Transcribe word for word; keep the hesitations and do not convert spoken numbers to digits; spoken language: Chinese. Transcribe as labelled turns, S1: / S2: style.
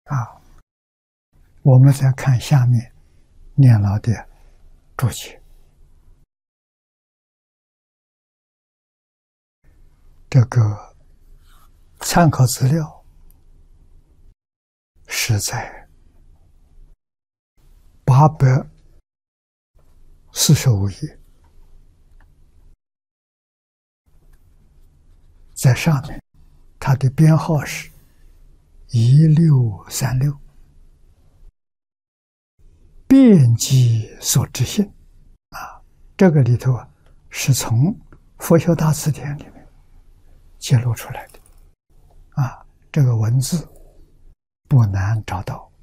S1: 啊，我们再看下面念老的注解。这个参考资料是在八百四十五页，在上面，它的编号是一六三六，遍计所知性啊，这个里头啊，是从佛学大辞典里面揭露出来的啊，这个文字不难找到。